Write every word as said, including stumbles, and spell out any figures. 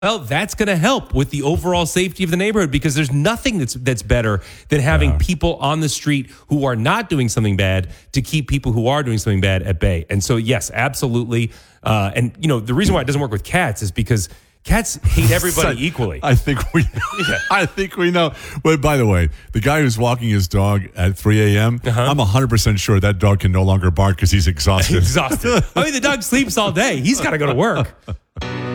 Well, that's going to help with the overall safety of the neighborhood because there's nothing that's that's better than having Yeah. people on the street who are not doing something bad to keep people who are doing something bad at bay. And so, yes, absolutely. Uh, and, you know, the reason why it doesn't work with cats is because cats hate everybody So, equally. I think we know. I think we know. But by the way, the guy who's walking his dog at three a.m., Uh-huh. I'm one hundred percent sure that dog can no longer bark because he's exhausted. Exhausted. I mean, the dog sleeps all day. He's got to go to work.